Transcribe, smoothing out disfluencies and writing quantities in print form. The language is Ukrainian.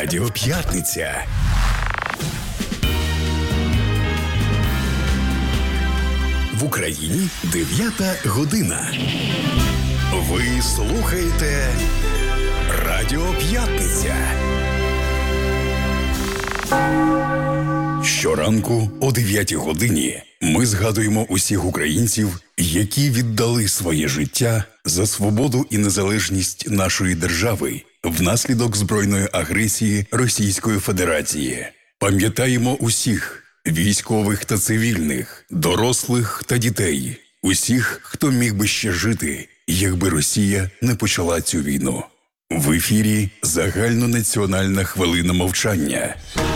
Радіо П'ятниця. В Україні 9 година. Ви слухаєте Радіо П'ятниця. Щоранку о 9 годині ми згадуємо усіх українців, які віддали своє життя за свободу і незалежність нашої держави внаслідок збройної агресії Російської Федерації. Пам'ятаємо усіх військових та цивільних, дорослих та дітей, усіх, хто міг би ще жити, якби Росія не почала цю війну. В ефірі загальнонаціональна хвилина мовчання.